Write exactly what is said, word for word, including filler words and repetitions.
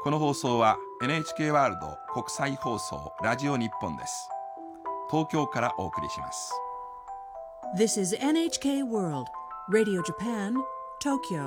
この放送は エヌエイチケー ワールド国際放送ラジオ日本です。東京からお送りします。 This is エヌエイチケー World Radio Japan, Tokyo